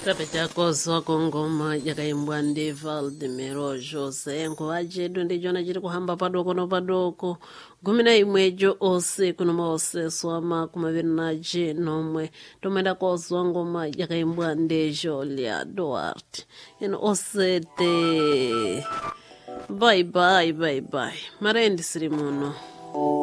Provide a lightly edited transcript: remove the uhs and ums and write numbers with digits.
Tapeta kozo kongoma yakaimbwa ndi Valdemiro Jose nguva chedu ndichona chiri kuhamba padoko nopadoko gumi na imwejo ose kunoma oseswama kumaviri nace nomwe tomwe ndakozwa ngoma yakaimbwa ndi Julia Duarte ino osete bye bye bye bye marendi siri muno.